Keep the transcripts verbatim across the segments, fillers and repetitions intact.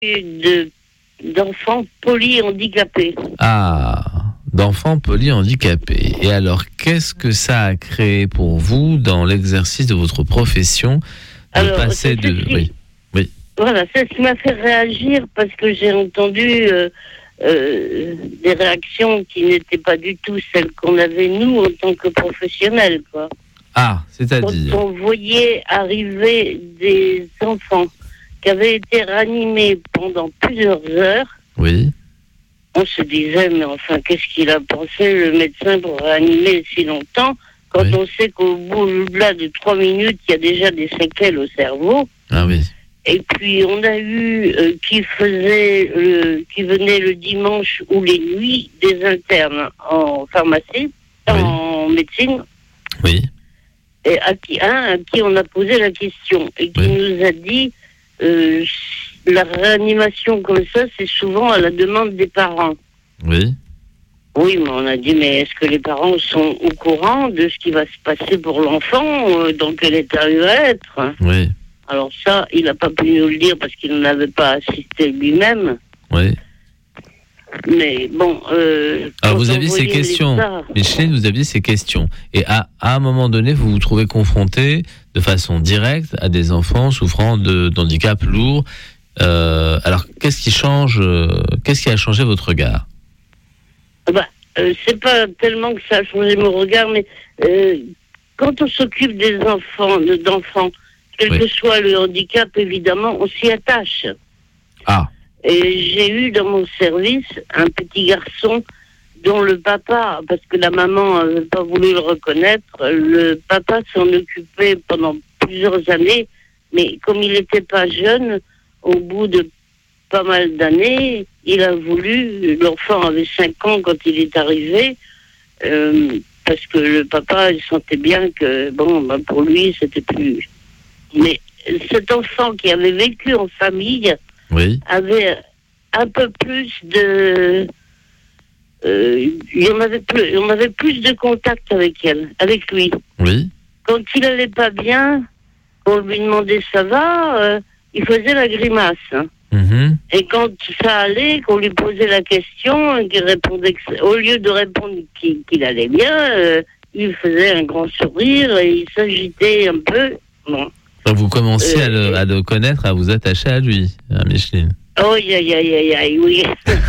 de, d'enfants polyhandicapés. Ah, d'enfants polyhandicapés. Et alors, qu'est-ce que ça a créé pour vous dans l'exercice de votre profession de alors, passer de... Qui, oui. oui. Voilà, c'est ce qui m'a fait réagir parce que j'ai entendu euh, euh, des réactions qui n'étaient pas du tout celles qu'on avait nous en tant que professionnels, quoi. Ah, c'est-à-dire... Quand on voyait arriver des enfants qui avaient été ranimés pendant plusieurs heures, oui. on se disait, mais enfin, qu'est-ce qu'il a pensé, le médecin, pour réanimer si longtemps, quand oui. on sait qu'au bout-là de trois minutes, il y a déjà des séquelles au cerveau. Ah oui. Et puis, on a eu euh, qui faisait, euh, qui venait le dimanche ou les nuits, des internes en pharmacie, oui. en médecine. Oui. Et à qui, un à qui on a posé la question et qui oui. nous a dit euh, la réanimation comme ça, c'est souvent à la demande des parents. Oui. Oui, mais on a dit, mais est-ce que les parents sont au courant de ce qui va se passer pour l'enfant, euh, dans quel état il va être? Oui. Alors ça, il n'a pas pu nous le dire parce qu'il n'avait pas assisté lui-même. Oui. Mais bon... Euh, Alors vous aviez ces questions, Micheline, vous aviez ces questions. Et à, à un moment donné, vous vous trouvez confronté de façon directe à des enfants souffrant de, d'handicap lourd. Euh, alors qu'est-ce qui change, euh, qu'est-ce qui a changé votre regard? bah, euh, C'est pas tellement que ça a changé mon regard, mais euh, quand on s'occupe des enfants, d'enfants, quel oui. que soit le handicap, évidemment, on s'y attache. Ah. Et j'ai eu dans mon service un petit garçon dont le papa, parce que la maman n'avait pas voulu le reconnaître, le papa s'en occupait pendant plusieurs années, mais comme il n'était pas jeune, au bout de pas mal d'années, il a voulu, l'enfant avait cinq ans quand il est arrivé, euh, parce que le papa, il sentait bien que, bon, ben pour lui, c'était plus... Mais cet enfant qui avait vécu en famille... Oui. avait un peu plus de... Euh, il y en avait plus, on avait plus de contact avec elle, avec lui. Oui. Quand il allait pas bien, on lui demandait ça va, euh, il faisait la grimace. Hein. Mm-hmm. Et quand ça allait, qu'on lui posait la question, qu'il répondait que, au lieu de répondre qu'il, qu'il allait bien, euh, il faisait un grand sourire et il s'agitait un peu. Bon. Donc vous commencez euh, à, le, à le connaître, à vous attacher à lui, à Micheline. Oh, aïe, aïe, aïe, aïe, oui.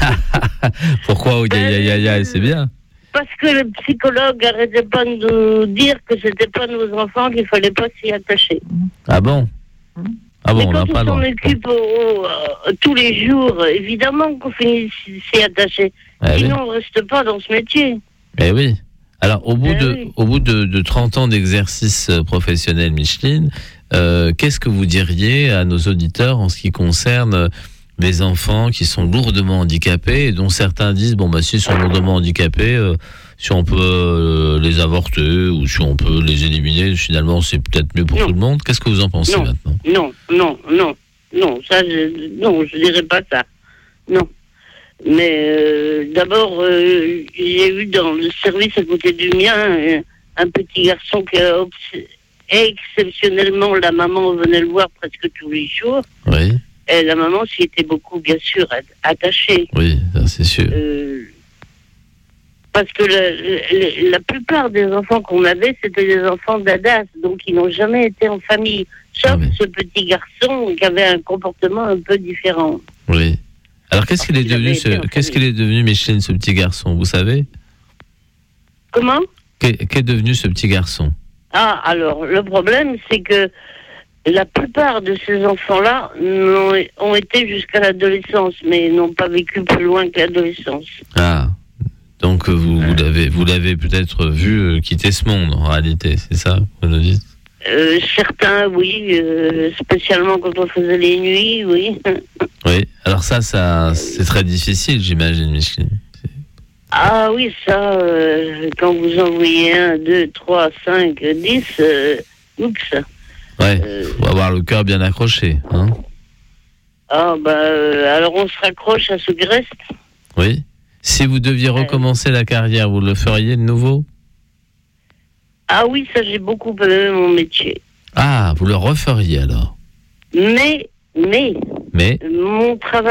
Pourquoi, oh, aïe, aïe, aïe, aïe, c'est bien. Parce que le psychologue arrêtait pas de nous dire que c'était pas nos enfants, qu'il fallait pas s'y attacher. Ah bon? Ah bon, mais on n'a pas quand on s'en occupe oh, euh, tous les jours, évidemment qu'on finit s'y attacher. Eh Sinon, oui. on reste pas dans ce métier. Eh oui. Alors, au bout, eh de, oui. au bout de, de trente ans d'exercice professionnel, Micheline, euh, qu'est-ce que vous diriez à nos auditeurs en ce qui concerne les enfants qui sont lourdement handicapés et dont certains disent, bon, bah, s'ils sont lourdement handicapés, euh, si on peut euh, les avorter ou si on peut les éliminer, finalement, c'est peut-être mieux pour non. tout le monde. Qu'est-ce que vous en pensez non. maintenant? Non, non, non, non, ça, je, non, je dirais pas ça. Non. Mais euh, d'abord, euh, j'ai eu dans le service à côté du mien euh, un petit garçon qui a obs- exceptionnellement, la maman venait le voir presque tous les jours. Oui. Et la maman s'y était beaucoup, bien sûr, attachée. Oui, ça, c'est sûr. Euh, parce que le, le, la plupart des enfants qu'on avait, c'était des enfants d'Adas, donc ils n'ont jamais été en famille. Sauf oui. ce petit garçon qui avait un comportement un peu différent. Oui. Alors qu'est-ce qu'il est devenu, ce, qu'est-ce qu'il est devenu, Micheline, ce petit garçon, vous savez? Comment? Qu'est, qu'est devenu ce petit garçon? Ah, alors, le problème, c'est que la plupart de ces enfants-là ont, ont été jusqu'à l'adolescence, mais n'ont pas vécu plus loin que l'adolescence. Ah, donc vous, vous, l'avez, vous l'avez peut-être vu quitter ce monde, en réalité, c'est ça, vous nous dites? euh, Certains, oui, euh, spécialement quand on faisait les nuits, oui. Oui, alors ça, ça c'est très difficile, j'imagine, Micheline. Ah oui, ça, euh, quand vous envoyez un, deux, trois, cinq, dix, euh, oups. Ouais, euh, faut avoir le cœur bien accroché, hein. Ah bah, euh, alors on se raccroche à ce qui reste. Oui. Si vous deviez recommencer euh, la carrière, vous le feriez de nouveau? Ah oui, ça, j'ai beaucoup aimé mon métier. Ah, vous le referiez alors? Mais, mais, Mais Mon travail